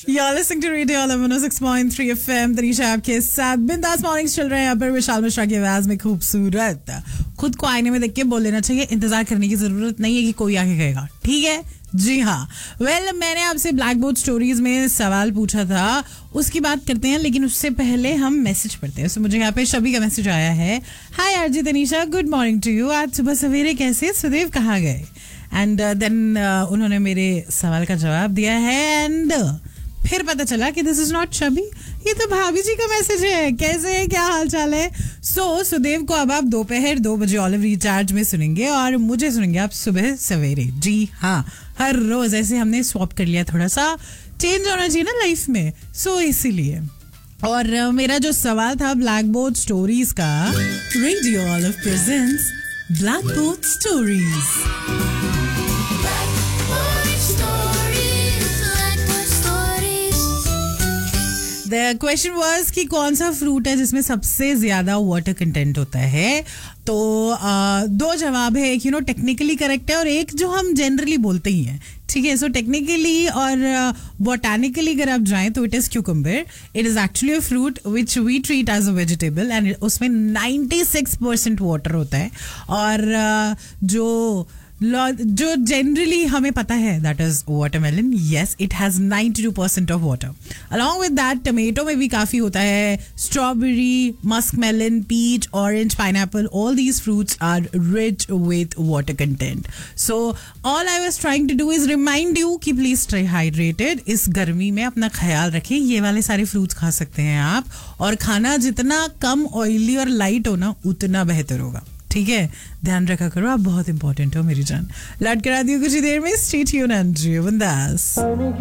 You're listening to Radio 106.3 FM. Tanisha आपके साथ बिंदास मॉर्निंग्स चल रहे हैं यहाँ पर विशाल मिश्रा की आवाज में खूबसूरत. खुद को आईने में देख के बोल लेना चाहिए, इंतजार करने की जरूरत नहीं है कि कोई आके कहेगा. ठीक है जी हाँ. वेल मैंने आपसे ब्लैक बोर्ड स्टोरीज में सवाल पूछा था, उसकी बात करते हैं, लेकिन उससे पहले हम मैसेज पढ़ते हैं. मुझे यहाँ पे शबी का मैसेज आया है. हाय RG Tanisha, good morning to you. आज सुबह सवेरे कैसे सुदेव कहाँ गए? एंड देन उन्होंने मेरे सवाल का जवाब दिया है. एंड फिर पता चला कि दिस इज नॉट शबी, ये तो भाभी जी का मैसेज है. कैसे है, क्या हाल चाल है? सुदेव को अब आप दोपहर 2 बजे ऑलिव रिचार्ज में सुनेंगे और मुझे सुनेंगे आप सुबह सवेरे. जी हाँ, हर रोज ऐसे हमने स्वैप कर लिया, थोड़ा सा चेंज होना चाहिए ना लाइफ में, इसीलिए. और मेरा जो सवाल था ब्लैक बोर्ड स्टोरीज का, radio olive presents black board stories. The question was कि कौन सा फ्रूट है जिसमें सबसे ज्यादा वाटर कंटेंट होता है. तो 2 जवाब है. एक टेक्निकली करेक्ट है और एक जो हम जनरली बोलते ही हैं. ठीक है, सो टेक्निकली और बोटानिकली अगर आप जाएं तो it is cucumber. It is actually a fruit which we treat as a vegetable and उसमें 96% वाटर होता है. और जो जनरली हमें पता है that is watermelon. Yes, it has 92% of water. Along with that tomato में भी काफी होता है. Strawberry, muskmelon, peach, orange, pineapple, all these fruits are rich with water content. So all I was trying to do is remind you कि please stay hydrated. इस गर्मी में अपना ख्याल रखें. ये वाले सारे फ्रूट्स खा सकते हैं आप, और खाना जितना कम ऑयली और लाइट हो ना उतना बेहतर होगा. ठीक है, ध्यान रखा करो, आप बहुत इंपॉर्टेंट हो मेरी जान. लौट कर आती हूँ कुछ ही देर में. स्टे ट्यून्ड एंड जियो बिंदास.